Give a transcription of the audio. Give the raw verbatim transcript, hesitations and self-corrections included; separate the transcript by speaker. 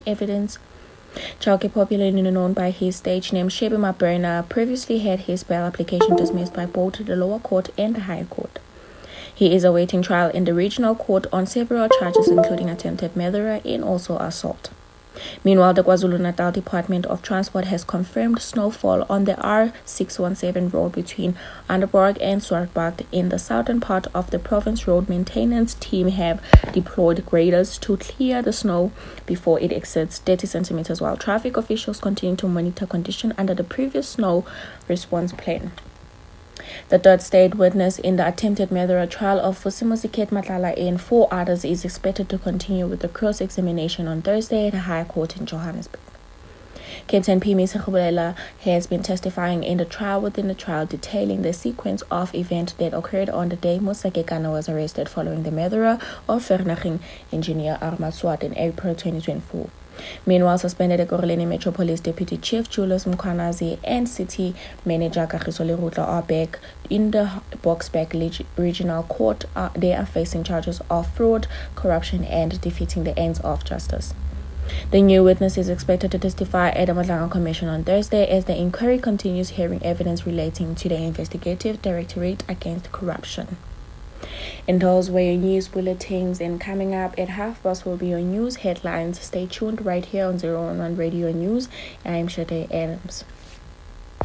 Speaker 1: evidence. Chauke, popularly known by his stage name Shebe Maburna, previously had his bail application dismissed by both the lower court and the high court. He is awaiting trial in the regional court on several charges including attempted murder and also assault. Meanwhile, the KwaZulu-Natal Department of Transport has confirmed snowfall on the R six one seven road between Anderburg and Swartberg in the southern part of the province. Road maintenance team have deployed graders to clear the snow before it exceeds thirty centimeters, while traffic officials continue to monitor condition under the previous snow response plan. The third state witness in the attempted murder trial of Fusimusiket Matlala and four others is expected to continue with the cross-examination on Thursday at the High Court in Johannesburg. Captain Phumi Sekhubulela has been testifying in the trial within the trial, detailing the sequence of events that occurred on the day Musa Kekana was arrested following the murder of Vereeniging engineer Ahmad Swart in April twenty twenty-four. Meanwhile, suspended Ekurhuleni Metro Police Deputy Chief Julius Mkhwanazi and City Manager Kagiso Lerutla are back in the Boksburg Regional Court. Uh, they are facing charges of fraud, corruption, and defeating the ends of justice. The new witness is expected to testify at the Madlanga Commission on Thursday as the inquiry continues, hearing evidence relating to the Investigative Directorate Against Corruption. And those were your news bulletins, and coming up at half past will be your news headlines. Stay tuned right here on zero one one Radio News. I'm Shade Adams.